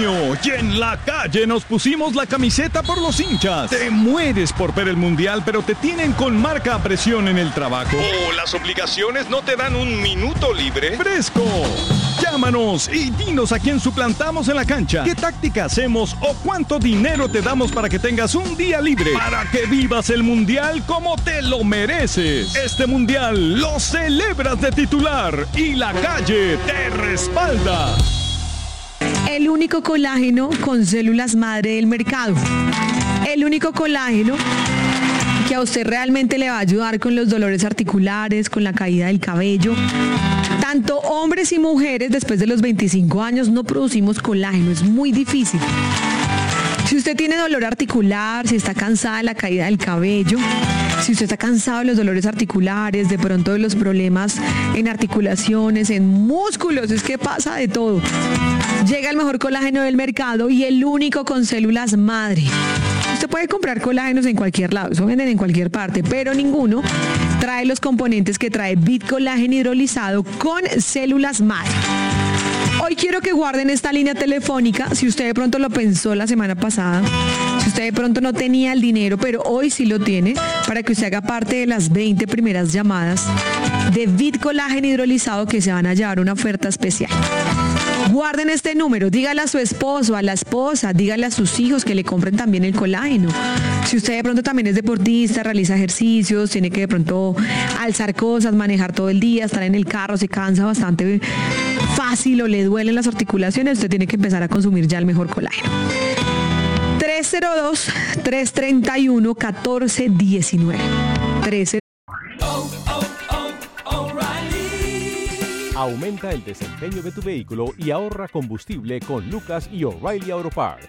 junio y en la calle nos pusimos la camiseta por los hinchas. Te mueres por ver el mundial, pero te tienen con marca a presión en el trabajo. ¿O las obligaciones no te dan un minuto libre? ¡Fresco! Llámanos y dinos a quién suplantamos en la cancha, qué táctica hacemos o cuánto dinero te damos para que tengas un día libre, para que vivas el mundial como te lo mereces. Este mundial lo celebras de titular y la calle te respalda. El único colágeno con células madre del mercado. El único colágeno que a usted realmente le va a ayudar con los dolores articulares, con la caída del cabello. Tanto hombres y mujeres después de los 25 años no producimos colágeno, es muy difícil. Si usted tiene dolor articular, si está cansada de la caída del cabello, si usted está cansado de los dolores articulares, de pronto de los problemas en articulaciones, en músculos, es que pasa de todo. Llega el mejor colágeno del mercado y el único con células madre. Usted puede comprar colágenos en cualquier lado, eso venden en cualquier parte, pero ninguno trae los componentes que trae Bitcolágeno hidrolizado con células madre. Hoy quiero que guarden esta línea telefónica, si usted de pronto lo pensó la semana pasada, si usted de pronto no tenía el dinero, pero hoy sí lo tiene, para que usted haga parte de las 20 primeras llamadas de Bitcolágeno hidrolizado que se van a llevar una oferta especial. Guarden este número, dígale a su esposo, a la esposa, dígale a sus hijos que le compren también el colágeno. Si usted de pronto también es deportista, realiza ejercicios, tiene que de pronto alzar cosas, manejar todo el día, estar en el carro, se cansa bastante fácil o le duelen las articulaciones, usted tiene que empezar a consumir ya el mejor colágeno. 302-331-1419. Aumenta el desempeño de tu vehículo y ahorra combustible con Lucas y O'Reilly Auto Parts.